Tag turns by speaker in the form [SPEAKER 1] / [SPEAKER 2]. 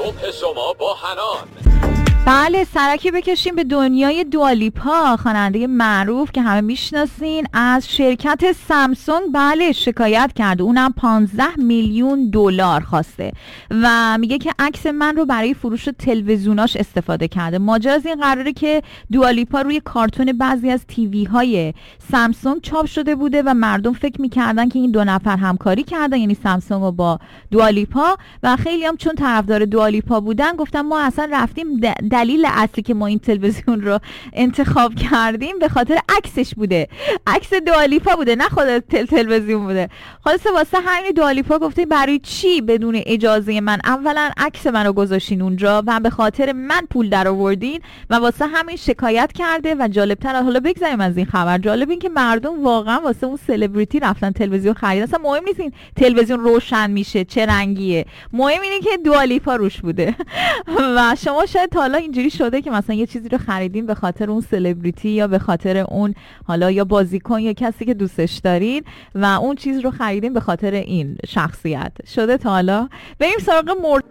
[SPEAKER 1] صبح شما با حنان.
[SPEAKER 2] بله، سرکی بکشیم به دنیای دوالیپا، خواننده معروف که همه میشناسین، از شرکت سامسونگ بله شکایت کرده. اونم 15 میلیون دلار خواسته و میگه که عکس من رو برای فروش تلویزیوناش استفاده کرده. ماجرا از این قراره که دوالیپا روی کارتون بعضی از تیوی های سامسونگ چاپ شده بوده و مردم فکر میکردن که این دو نفر همکاری کردن، یعنی سامسونگ و با دوالیپا، و خیلی هم چون طرفدار دوالیپا بودن گفتن ما اصلا رفتیم دلیل اصلی که ما این تلویزیون رو انتخاب کردیم به خاطر عکسش بوده، عکس دوالیپا بوده، نه خود تلویزیون بوده. خلاصه واسه همین دوالیپا گفته برای چی بدون اجازه من اولا عکس منو گذاشتین اونجا و به خاطر من پول در آوردین، و واسه همین شکایت کرده. و جالبتر، حالا بگذاریم از این خبر، جالب این که مردم واقعا واسه اون سلبریتی رفتن تلویزیون خریدن. اصلا مهم نیست این تلویزیون روشن میشه چه رنگیه، مهم اینه که دوالیپا روش بوده. و شما شاید حالا اینجوری شده که مثلا یه چیزی رو خریدین به خاطر اون سلبریتی یا به خاطر اون حالا یا بازیکن یا کسی که دوستش دارین و اون چیز رو خریدین به خاطر این شخصیت. شده تا حالا؟ بریم سراغ